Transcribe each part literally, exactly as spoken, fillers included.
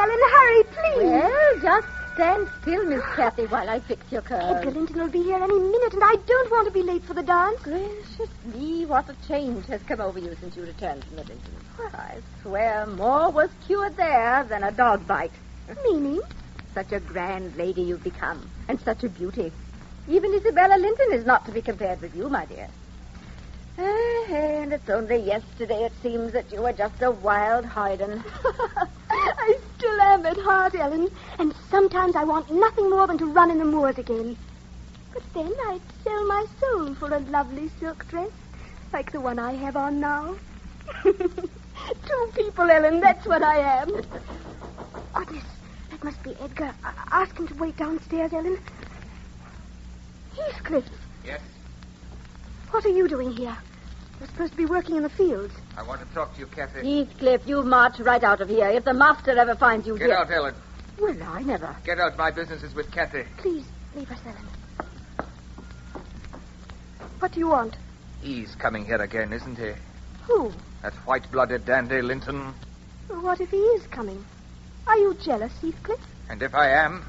Ellen. Hurry, please. Well, just stand still, Miss Kathy, while I fix your curls. Edgar Linton will be here any minute, and I don't want to be late for the dance. Gracious me, what a change has come over you since you returned from Millington. I swear more was cured there than a dog bite. Meaning? Such a grand lady you've become, and such a beauty. Even Isabella Linton is not to be compared with you, my dear. And it's only yesterday, it seems, that you were just a wild hoyden. I still am at heart, Ellen. And sometimes I want nothing more than to run in the moors again. But then I'd sell my soul for a lovely silk dress, like the one I have on now. Two people, Ellen, that's what I am. Goodness, that must be Edgar. I- ask him to wait downstairs, Ellen. Heathcliff. Yes? What are you doing here? You're supposed to be working in the fields. I want to talk to you, Kathy. Heathcliff, you march right out of here. If the master ever finds you Get here... out, Ellen. Well, I never. Get out. My business is with Kathy. Please, leave us, Ellen. What do you want? He's coming here again, isn't he? Who? That white-blooded dandy Linton. Well, what if he is coming? Are you jealous, Heathcliff? And if I am...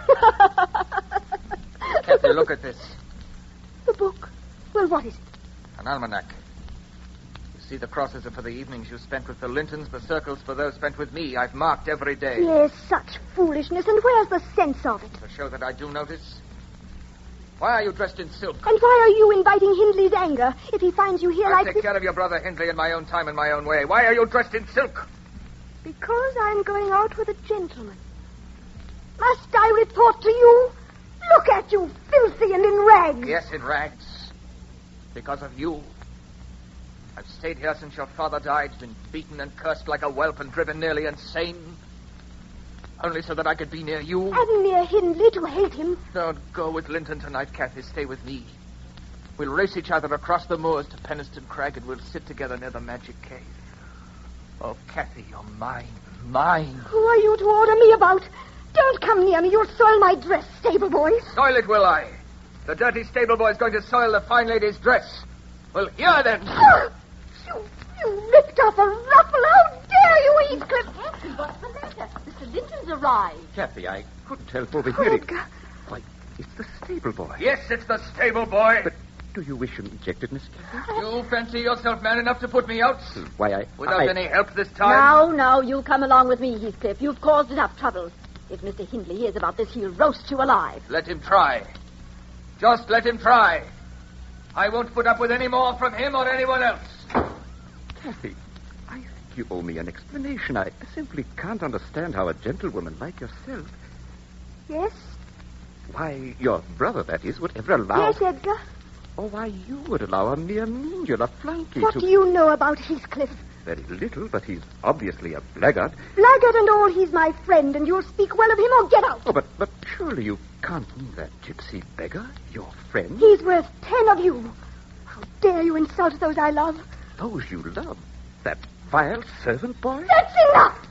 Kathy, look at this. The book. Well, what is it? An almanac. You see, the crosses are for the evenings you spent with the Lintons, the circles for those spent with me. I've marked every day. Yes, such foolishness. And where's the sense of it? To show that I do notice. Why are you dressed in silk? And why are you inviting Hindley's anger if he finds you here I'll like take this? care of your brother Hindley in my own time and my own way. Why are you dressed in silk? Because I'm going out with a gentleman. Must I report to you? Look at you, filthy and in rags. Yes, in rags. Because of you. I've stayed here since your father died, been beaten and cursed like a whelp and driven nearly insane. Only so that I could be near you. And near Hindley to hate him. Don't go with Linton tonight, Kathy. Stay with me. We'll race each other across the moors to Penistone Crag, and we'll sit together near the magic cave. Oh, Kathy, you're mine. Mine. Who are you to order me about? Don't come near me. You'll soil my dress, stable boy. Soil it, will I? The dirty stable boy's going to soil the fine lady's dress. Well, here then. You, you ripped off a ruffle. How dare you, Heathcliff? Kathy, what's the matter? Mister Linton's arrived. Kathy, I couldn't help Oh, overhearing. Edgar. Why, it's the stable boy. Yes, it's the stable boy. But do you wish him ejected, Miss Kathy? You fancy yourself man enough to put me out? Why, I... Without I... any help this time? Now, now, you come along with me, Heathcliff. You've caused enough trouble. If Mister Hindley hears about this, he'll roast you alive. Let him try. Just let him try. I won't put up with any more from him or anyone else. Kathy, I think you owe me an explanation. I simply can't understand how a gentlewoman like yourself... Yes? Why, your brother, that is, would ever allow... Yes, Edgar? Or why you would allow a mere menial, a flunky What to... do you know about Heathcliff? Very little, but he's obviously a blackguard. Blackguard and all, he's my friend, and you'll speak well of him or get out. Oh, but, but surely you can't mean that gypsy beggar, your friend? He's worth ten of you. How dare you insult those I love? Those you love? That vile servant boy? That's enough!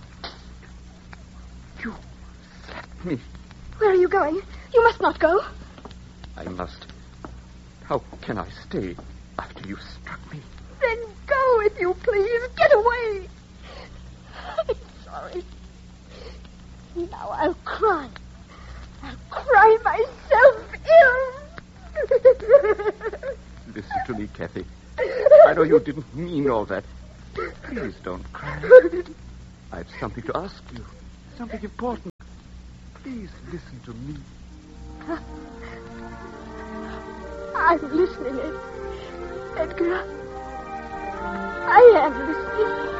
You slapped me. Where are you going? You must not go. I must. How can I stay after you struck me? Then go, if you please. Get away. I'm sorry. Now I'll cry. I'll cry myself ill. Listen to me, Kathy. I know you didn't mean all that. Please don't cry. I've something to ask you. Something important. Please listen to me. I'm listening, Ed- Edgar. I am listening.